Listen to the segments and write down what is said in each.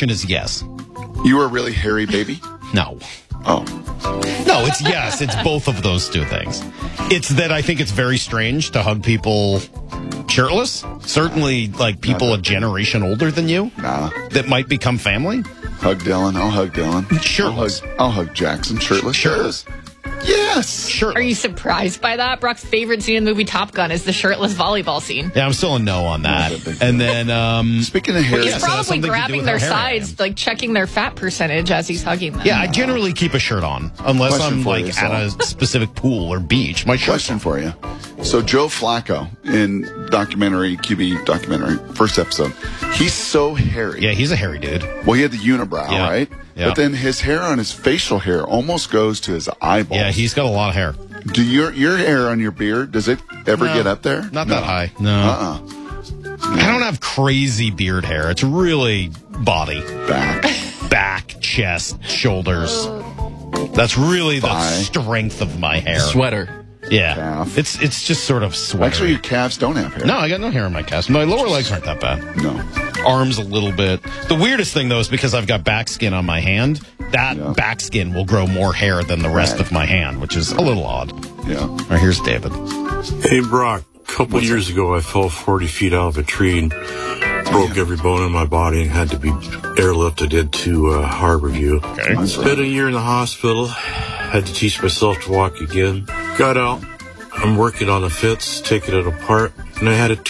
reaction is yes. You were a really hairy baby? No. Oh. No, it's yes. It's both of those two things. It's that I think it's very strange to hug people shirtless. Certainly, like people a generation older than you that might become family. Hug Dylan. I'll hug Dylan. Shirtless. I'll hug Jackson shirtless. Shirtless. Yes. Shirtless. Are you surprised by that? Brock's favorite scene in the movie Top Gun is the shirtless volleyball scene. Yeah, I'm still a no on that. And then, speaking of hair, He's so that's probably something to do grabbing with their how hairy I sides, am. like checking their fat percentage as he's hugging them. yeah, I generally keep a shirt on unless Question I'm for like you, at a specific pool or beach. My shirt's question for you. So Joe Flacco in QB documentary, first episode, he's so hairy. Yeah, he's a hairy dude. Well, he had the unibrow, Yeah. right? Yeah. But then his hair on his facial hair almost goes to his eyeballs. Yeah, he's got a lot of hair. Do your hair on your beard, does it ever No, get up there? Not that high. No. I don't have crazy beard hair. It's really body. Back, chest, shoulders. That's really the strength of my hair. Sweater. Yeah. Calf. It's just sort of sweaty. Actually, your calves don't have hair. No, I got no hair on my calves. My lower legs aren't that bad. No. Arms a little bit. The weirdest thing, though, is because I've got back skin on my hand, that back skin will grow more hair than the rest of my hand, which is a little odd. Yeah. All right, here's David. Hey, Brock. A couple years ago, I fell 40 feet out of a tree and broke every bone in my body and had to be airlifted into Harborview. Okay. Spent a year in the hospital. Had to teach myself to walk again. Got out. I'm working on the fence, taking it apart, and I had a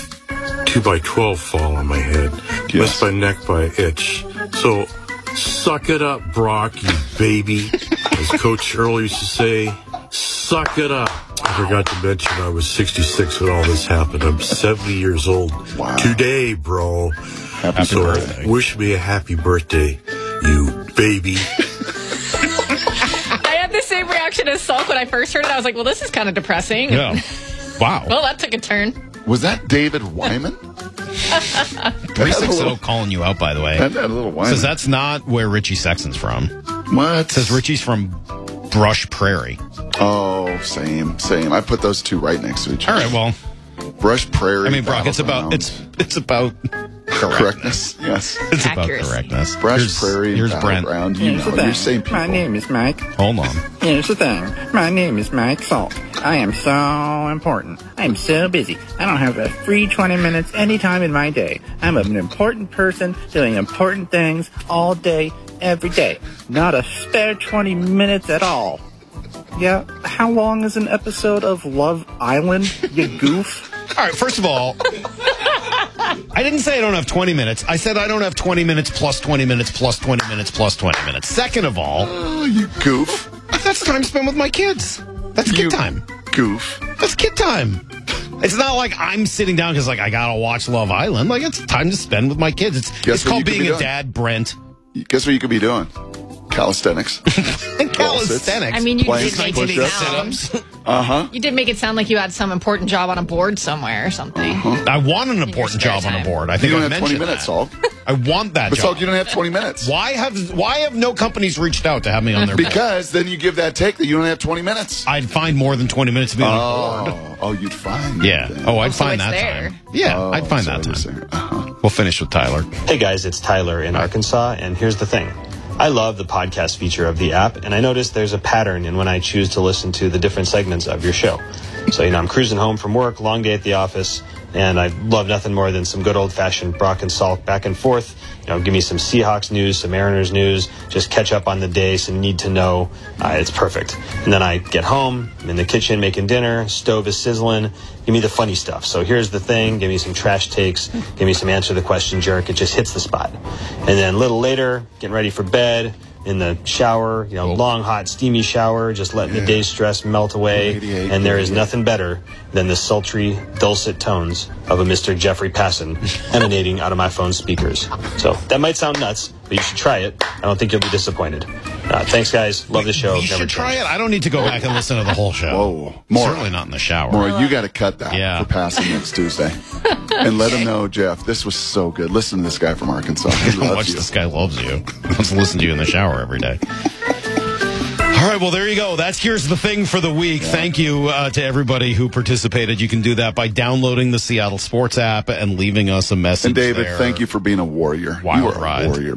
2x12 fall on my head. Missed my neck by an inch. So, suck it up, Brock, you baby. As Coach Earl used to say, suck it up. I forgot to mention I was 66 when all this happened. I'm 70 years old today, bro. Happy birthday. Wish me a happy birthday, you baby. I had the same reaction as Salk when I first heard it. I was like, well, this is kind of depressing. Yeah. Wow. Well, that took a turn. Was that David Wyman? 360 calling you out, by the way. That a little Wyman. Says that's not where Richie Sexton's from. What? Says Richie's from Brush Prairie. Oh, same. I put those two right next to each All other. right, well. Brush Prairie. I mean, Brock, it's about correctness. Yes. It's Accuracy. about correctness. Brush Prairie. Here's Brent. Battleground. You know, you're same people. My name is Mike. Hold on. Here's the thing. My name is Mike Salt. I am so important. I'm so busy. I don't have a free 20 minutes any time in my day. I'm an important person doing important things all day, every day. Not a spare 20 minutes at all. Yeah, how long is an episode of Love Island, you goof? All right, first of all, I didn't say I don't have 20 minutes. I said I don't have 20 minutes plus 20 minutes plus 20 minutes plus 20 minutes. Second of all, Oh, you goof. that's time spent with my kids. That's kid time. Goof. That's kid time. It's not like I'm sitting down because I gotta watch Love Island. Like, it's time to spend with my kids. It's what called you could being be a doing? dad, Brent. Guess what you could be doing? Calisthenics. And calisthenics. I mean, you Planks, did make it push-ups. sound. Uh-huh. You did make it sound like you had some important job on a board somewhere or something. I want an important spare job on a time. board. I You think don't I have 20 mentioned minutes, that. Salt. I want that But job. Salt, you don't have 20 minutes. Why have no companies reached out to have me on their board? Because then you give that take that you don't have 20 minutes. I'd find more than 20 minutes to be on a board. Oh, you'd find Yeah. it then. Oh, I'd So find it's that there. time. Yeah, Oh, I'd find so that you're time. saying- uh-huh. We'll finish with Tyler. Hey guys, it's Tyler in Arkansas, and here's the thing. I love the podcast feature of the app, and I noticed there's a pattern in when I choose to listen to the different segments of your show. So, I'm cruising home from work, long day at the office, and I love nothing more than some good old-fashioned Brock and Salt back and forth. Give me some Seahawks news, some Mariners news, just catch up on the day, some need to know. It's perfect. And then I get home, I'm in the kitchen making dinner, stove is sizzling. Give me the funny stuff. So here's the thing, give me some trash takes, give me some answer the question jerk. It just hits the spot. And then a little later, getting ready for bed, in the shower, long, hot, steamy shower, just letting the day's stress melt away. And there is nothing better than the sultry, dulcet tones of a Mr. Jeffrey Passan emanating out of my phone speakers. So that might sound nuts, but you should try it. I don't think you'll be disappointed. Thanks, guys. Love the show. You should try it. I don't need to go back and listen to the whole show. Whoa. More. Certainly not in the shower. Maura, you got to cut that Yeah. for passing next Tuesday. And let him know, Jeff, this was so good. Listen to this guy from Arkansas. He How loves much you. this guy loves you. Wants to listen to you in the shower every day. All right, well, there you go. That's Here's the Thing for the week. Yeah. Thank you to everybody who participated. You can do that by downloading the Seattle Sports app and leaving us a message. And David, there. thank you for being a warrior. Wild you are ride. a warrior.